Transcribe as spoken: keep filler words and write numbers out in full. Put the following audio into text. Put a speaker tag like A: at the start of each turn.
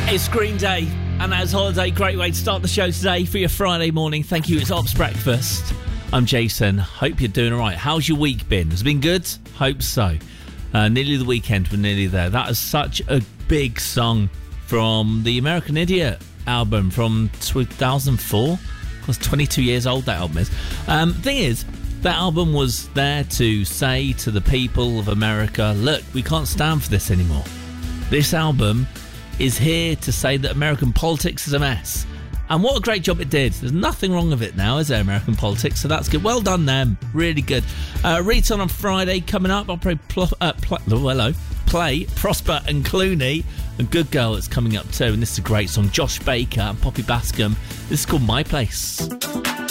A: It's Green Day, and that's Holiday. Great way to start the show today for your Friday morning. Thank you. It's Ops Breakfast. I'm Jason. Hope you're doing all right. How's your week been? Has it been good? Hope so. Uh, nearly the weekend. We're nearly there. That is such a big song from the American Idiot album from two thousand four. It was twenty-two years old, that album is. Um, thing is, that album was there to say to the people of America, look, we can't stand for this anymore. This album is here to say that American politics is a mess. And what a great job it did. There's nothing wrong with it now, is there, American politics? So that's good. Well done, them. Really good. Uh, Return on Friday coming up. I'll play, pl- uh, pl- oh, hello. play Prosper and Clooney. And Good Girl is coming up too. And this is a great song. Josh Baker and Poppy Bascom. This is called My Place.